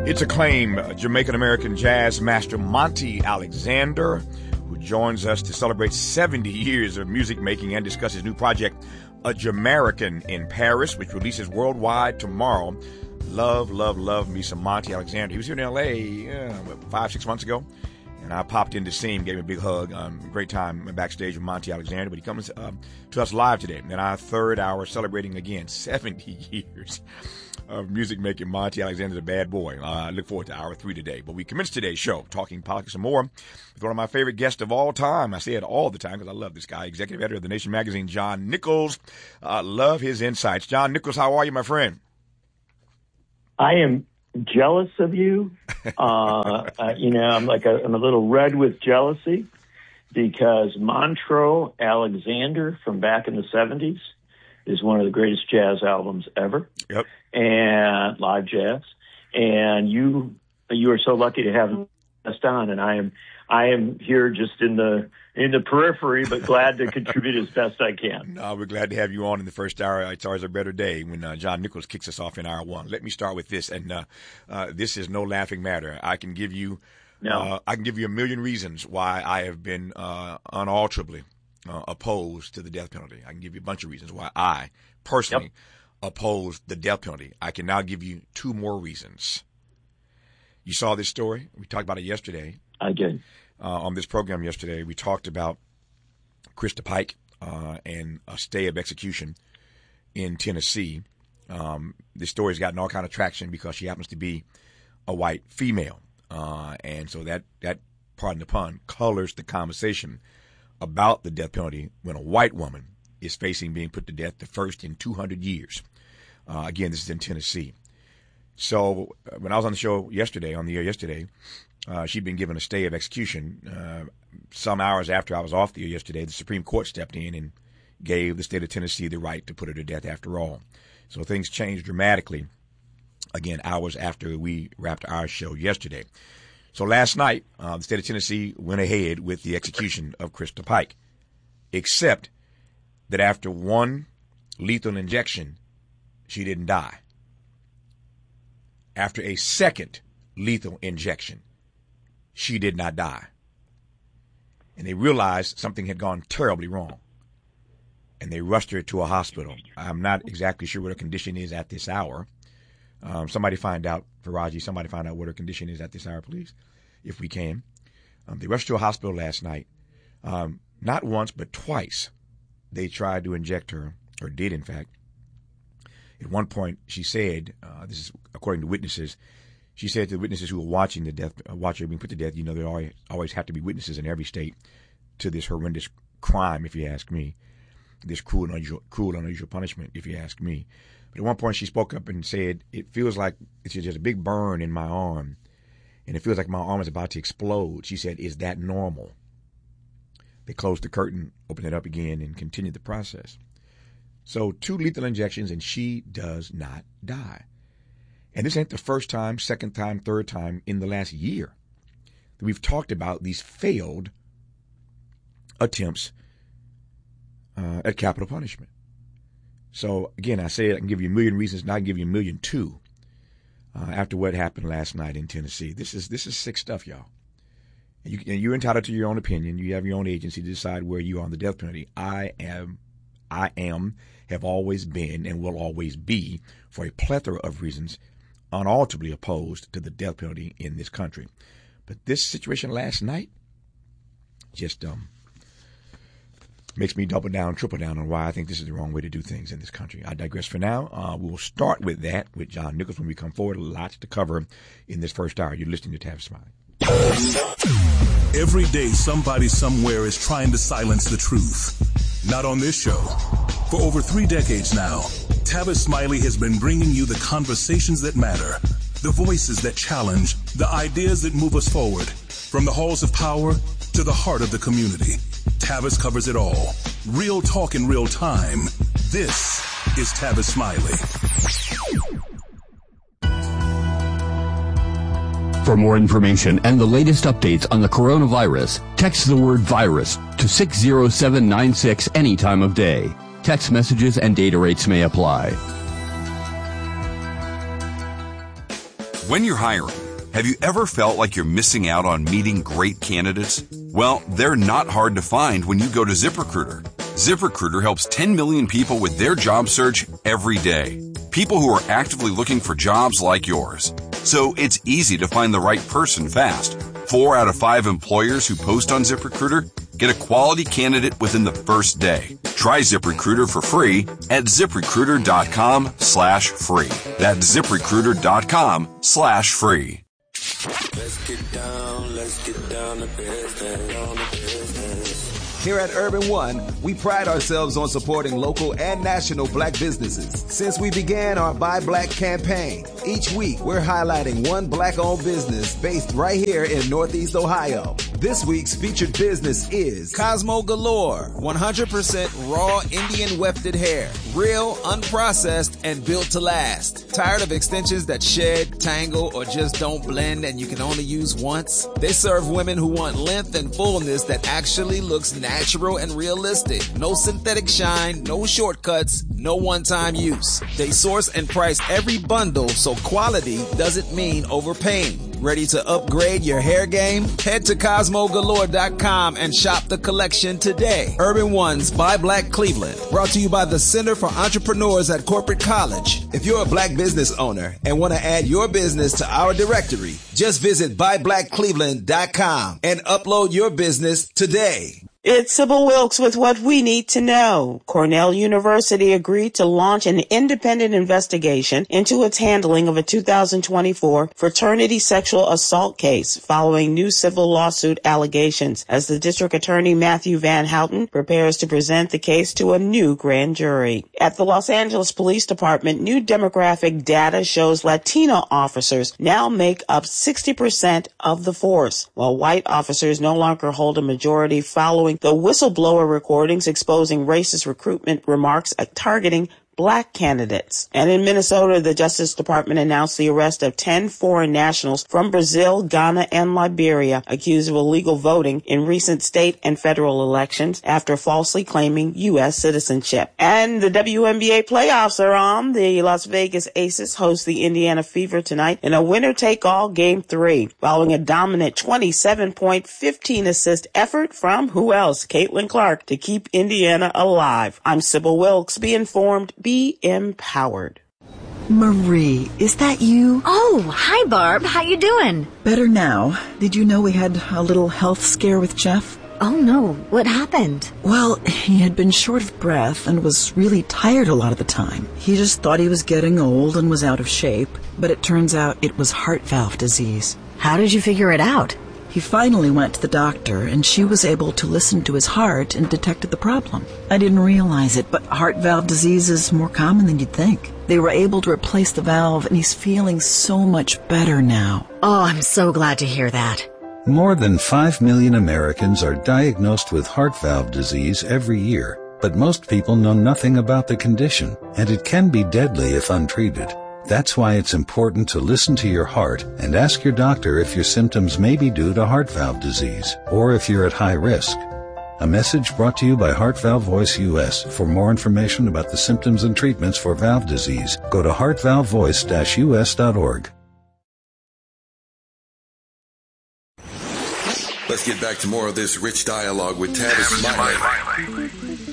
It's acclaimed Jamaican-American jazz master Monty Alexander, who joins us to celebrate 70 years of music making and discuss his new project, A Jamaican in Paris, which releases worldwide tomorrow. Love me some Monty Alexander. He was here in L.A. 5-6 months ago, and I popped in to see him, gave him a big hug. Great time backstage with Monty Alexander, but he comes to us live today in our third hour, celebrating again 70 years of music making. Monty Alexander's a bad boy. I look forward to hour 3 today. But we commence today's show talking politics and more with one of my favorite guests of all time. I say it all the time because I love this guy, executive editor of The Nation magazine, John Nichols. Love his insights. John Nichols, how are you, my friend? I am jealous of you. I'm a little red with jealousy because Montreux Alexander from back in the 70s is one of the greatest jazz albums ever. Yep. And live jazz. And you are so lucky to have us on, and I am here just in the periphery, but glad to contribute as best I can. No, we're glad to have you on in the first hour. It's always a better day when John Nichols kicks us off in hour 1. Let me start with this, and this is no laughing matter. I can give you a million reasons why I have been unalterably opposed to the death penalty. I can give you a bunch of reasons why I personally oppose the death penalty. I can now give you 2 more reasons. You saw this story. We talked about it yesterday. I did. On this program yesterday, we talked about Krista Pike and a stay of execution in Tennessee. This story's gotten all kind of traction because she happens to be a white female. And so that, pardon the pun, colors the conversation about the death penalty when a white woman is facing being put to death, the first in 200 years. Again, this is in Tennessee. So when I was on the show yesterday, on the air yesterday, she'd been given a stay of execution. Some hours after I was off the air yesterday, the Supreme Court stepped in and gave the state of Tennessee the right to put her to death after all. So things changed dramatically, again, hours after we wrapped our show yesterday. So last night, the state of Tennessee went ahead with the execution of Krista Pike, except that after one lethal injection, she didn't die. After a second lethal injection, she did not die. And they realized something had gone terribly wrong. And they rushed her to a hospital. I'm not exactly sure what her condition is at this hour. Somebody find out, Faraji, what her condition is at this hour, please, if we can. They rushed to a hospital last night. Not once, but twice. They tried to inject her, or did, in fact. At one point, she said, this is according to witnesses, she said to the witnesses who were watching her being put to death, there always have to be witnesses in every state to this horrendous crime, if you ask me, this cruel and unusual punishment, if you ask me. But at one point, she spoke up and said, it feels like it's just a big burn in my arm, and it feels like my arm is about to explode. She said, is that normal? They closed the curtain, opened it up again, and continued the process. So 2 lethal injections, and she does not die. And this ain't the first time, second time, third time in the last year that we've talked about these failed attempts at capital punishment. So, again, I say I can give you a million reasons, and I can give you 1,000,002 after what happened last night in Tennessee. This is sick stuff, y'all. And you're entitled to your own opinion. You have your own agency to decide where you are on the death penalty. I have always been, and will always be, for a plethora of reasons, unalterably opposed to the death penalty in this country. But this situation last night just makes me double down, triple down on why I think this is the wrong way to do things in this country. I digress for now. We'll start with that with John Nichols when we come forward. Lots to cover in this first hour. You're listening to Tavis Smiley. Every day, somebody somewhere is trying to silence the truth. Not on this show. For over 3 decades now, Tavis Smiley has been bringing you the conversations that matter, the voices that challenge, the ideas that move us forward, from the halls of power to the heart of the community. Tavis covers it all. Real talk in real time. This is Tavis Smiley. For more information and the latest updates on the coronavirus, text the word virus to 60796 any time of day. Text messages and data rates may apply. When you're hiring, have you ever felt like you're missing out on meeting great candidates? Well, they're not hard to find when you go to ZipRecruiter. ZipRecruiter helps 10 million people with their job search every day. People who are actively looking for jobs like yours. So it's easy to find the right person fast. 4 out of 5 employers who post on ZipRecruiter get a quality candidate within the first day. Try ZipRecruiter for free at ZipRecruiter.com/free. That's ZipRecruiter.com/free. Let's get down to business. Here at Urban One, we pride ourselves on supporting local and national black businesses. Since we began our Buy Black campaign, each week we're highlighting one black-owned business based right here in Northeast Ohio. This week's featured business is Cosmo Galore, 100% raw Indian wefted hair, real, unprocessed, and built to last. Tired of extensions that shed, tangle, or just don't blend and you can only use once? They serve women who want length and fullness that actually looks natural and realistic. No synthetic shine, no shortcuts, no one-time use. They source and price every bundle so quality doesn't mean overpaying. Ready to upgrade your hair game? Head to CosmoGalore.com and shop the collection today. Urban One's Buy Black Cleveland, brought to you by the Center for Entrepreneurs at Corporate College. If you're a black business owner and want to add your business to our directory, just visit BuyBlackCleveland.com and upload your business today. It's Sybil Wilkes with what we need to know. Cornell University agreed to launch an independent investigation into its handling of a 2024 fraternity sexual assault case following new civil lawsuit allegations as the district attorney Matthew Van Houten prepares to present the case to a new grand jury. At the Los Angeles Police Department, new demographic data shows Latino officers now make up 60% of the force, while white officers no longer hold a majority following the whistleblower recordings exposing racist recruitment remarks targeting black candidates. And in Minnesota, the Justice Department announced the arrest of 10 foreign nationals from Brazil, Ghana, and Liberia accused of illegal voting in recent state and federal elections after falsely claiming U.S. citizenship. And the WNBA playoffs are on. The Las Vegas Aces host the Indiana Fever tonight in a winner-take-all Game 3, following a dominant 27-point, 15-assist effort from who else? Caitlin Clark to keep Indiana alive. I'm Sybil Wilkes. Be informed, be empowered. Marie, is that you? Oh, hi, Barb. How you doing? Better now. Did you know we had a little health scare with Jeff? Oh, no. What happened? Well, he had been short of breath and was really tired a lot of the time. He just thought he was getting old and was out of shape, but it turns out it was heart valve disease. How did you figure it out? He finally went to the doctor, and she was able to listen to his heart and detected the problem. I didn't realize it, but heart valve disease is more common than you'd think. They were able to replace the valve, and he's feeling so much better now. Oh, I'm so glad to hear that. More than 5 million Americans are diagnosed with heart valve disease every year, but most people know nothing about the condition, and it can be deadly if untreated. That's why it's important to listen to your heart and ask your doctor if your symptoms may be due to heart valve disease or if you're at high risk. A message brought to you by Heart Valve Voice US. For more information about the symptoms and treatments for valve disease, go to heartvalvevoice-us.org. Let's get back to more of this rich dialogue with Tavis Smiley.